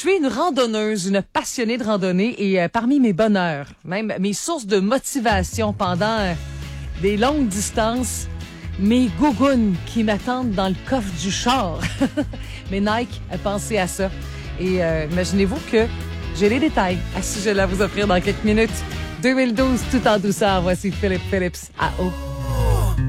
suis une randonneuse, une passionnée de randonnée et parmi mes bonheurs, même mes sources de motivation pendant des longues distances, mes gougounes qui m'attendent dans le coffre du char. Mais Nike a pensé à ça. Et imaginez-vous que j'ai les détails à ce sujet-là à vous offrir dans quelques minutes. 2012, tout en douceur. Voici Philippe Phillips à eau.